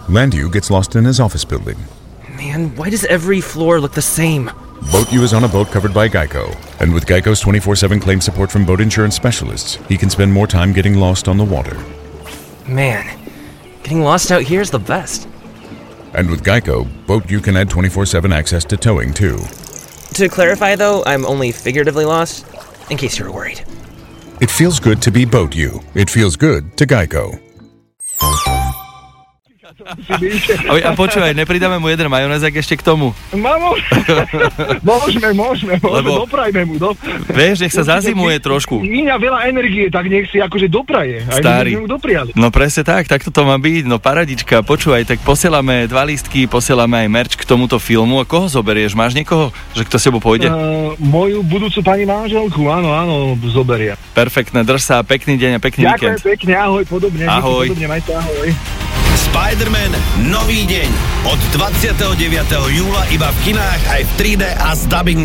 Landu gets lost in his office building. Man, why does every floor look the same? Boat U is on a boat covered by Geico. And with Geico's 24/7 claim support from boat insurance specialists, he can spend more time getting lost on the water. Man, getting lost out here is the best. And with Geico, Boat U can add 24/7 access to towing too. To clarify though, I'm only figuratively lost, in case you were worried. It feels good to be Boat U. It feels good to Geico. A počúvaj, nepridáme mu jeden majonézek ešte k tomu? Môžeme, Lebo- doprajme mu. Vieš, nech sa zazimuje trošku. Míňa veľa energie, tak nech si akože dopraje. Aj Starý. my sme mu dopriali. No presne tak to má byť, no paradička, počúvaj, tak posielame 2 lístky, posielame aj merch k tomuto filmu. A koho zoberieš? Máš niekoho, že kto s tebou pôjde? Moju budúcu pani manželku, áno, zoberia. Perfektné, drž sa, pekný deň a pekný Ďakujem víkend. pekne, ahoj, podobne. Ahoj. Podobne, majte, ahoj. Spider-Man Nový deň od 29. júla iba v kinách aj v 3D a s dubbingom.